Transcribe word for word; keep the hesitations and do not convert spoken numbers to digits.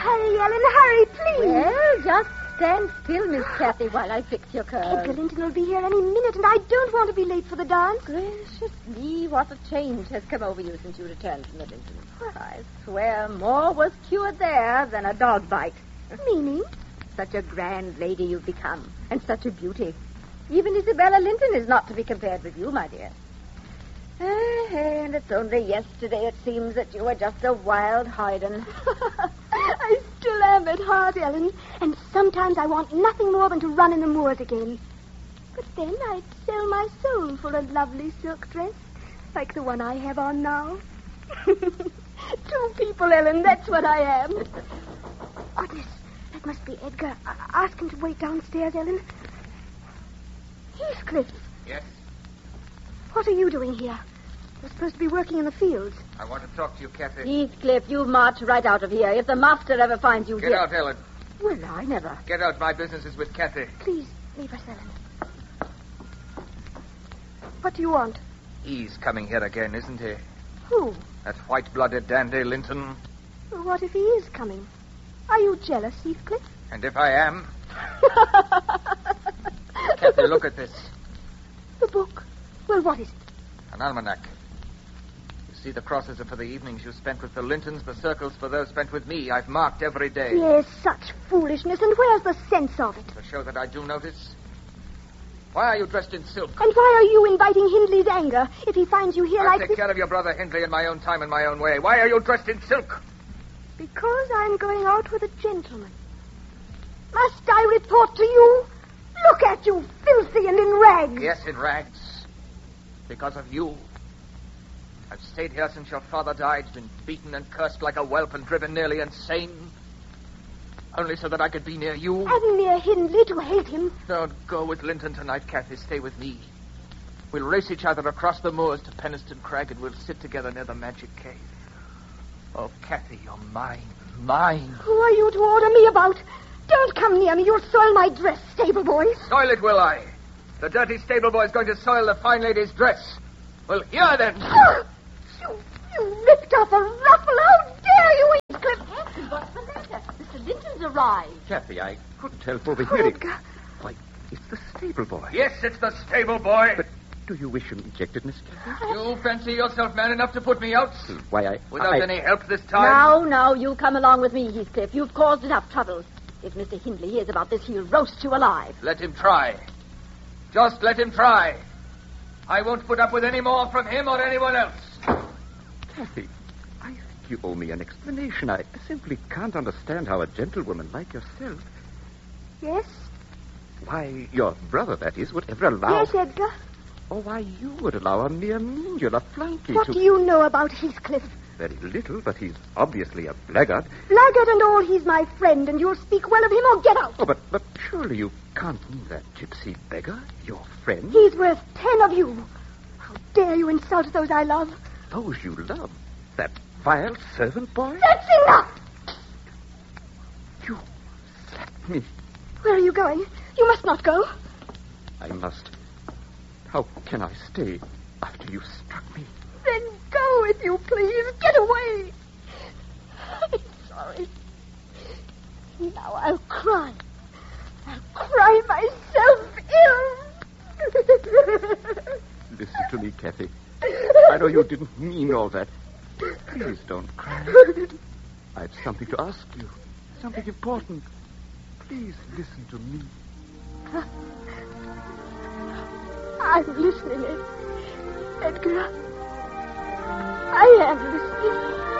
hurry, Ellen, hurry, please. Well, just stand still, Miss Kathy, while I fix your curls. Edgar Linton will be here any minute, and I don't want to be late for the dance. Gracious me, what a change has come over you since you returned from the Lintons. I swear more was cured there than a dog bite. Meaning? Such a grand lady you've become, and such a beauty. Even Isabella Linton is not to be compared with you, my dear. And it's only yesterday, it seems, that you were just a wild hoyden. I still am at heart, Ellen. And sometimes I want nothing more than to run in the moors again. But then I'd sell my soul for a lovely silk dress, like the one I have on now. Two people, Ellen, that's what I am. Goodness, that must be Edgar. I- ask him to wait downstairs, Ellen. Heathcliff. Yes? What are you doing here? You're supposed to be working in the fields. I want to talk to you, Kathy. Heathcliff, you march right out of here. If the master ever finds you Get here... out, Ellen. Well, I never. Get out. My business is with Kathy. Please, leave us, Ellen. What do you want? He's coming here again, isn't he? Who? That white-blooded dandy Linton. Well, what if he is coming? Are you jealous, Heathcliff? And if I am... Kathy, look at this. The book. Well, what is it? An almanac. You see, the crosses are for the evenings you spent with the Lintons, the circles for those spent with me. I've marked every day. Yes, such foolishness. And where's the sense of it? To show that I do notice. Why are you dressed in silk? And why are you inviting Hindley's anger if he finds you here I'll like take this? care of your brother Hindley in my own time and my own way. Why are you dressed in silk? Because I'm going out with a gentleman. Must I report to you? Look at you, filthy and in rags. Yes, in rags. Because of you. I've stayed here since your father died, been beaten and cursed like a whelp and driven nearly insane. Only so that I could be near you. And near Hindley to hate him. Don't go with Linton tonight, Kathy. Stay with me. We'll race each other across the moors to Penistone Crag, and we'll sit together near the magic cave. Oh, Kathy, you're mine. Mine. Who are you to order me about? Don't come near me. You'll soil my dress, stable boy. Soil it, will I? The dirty stable boy's going to soil the fine lady's dress. Well, here then. Oh, you, you ripped off a ruffle. How dare you, Heathcliff? Kathy, what's the matter? Mister Linton's arrived. Kathy, I couldn't help overhearing. Edgar. Why, it's the stable boy. Yes, it's the stable boy. But do you wish him ejected, Miss Kathy? You fancy yourself man enough to put me out? Why, I... Without I... any help this time? Now, now, you come along with me, Heathcliff. You've caused enough trouble. If Mister Hindley hears about this, he'll roast you alive. Let him try. Just let him try. I won't put up with any more from him or anyone else. Kathy, I think you owe me an explanation. I simply can't understand how a gentlewoman like yourself... Yes? Why, your brother, that is, would ever allow... Yes, Edgar. Or why you would allow a mere menial, a flunky What to... do you know about Heathcliff? Very little, but he's obviously a blackguard. Blackguard and all, he's my friend, and you'll speak well of him or get out. Oh, but, but surely you can't mean that gypsy beggar, your friend? He's worth ten of you. How dare you insult those I love? Those you love? That vile servant boy? That's enough! You slapped me. Where are you going? You must not go. I must. How can I stay after you struck me? Then go, if you please. Get away. I'm sorry. Now I'll cry. I'll cry myself ill. Listen to me, Kathy. I know you didn't mean all that. Please don't cry. I've something to ask you. Something important. Please listen to me. I'm listening, Ed- Edgar. I am listening.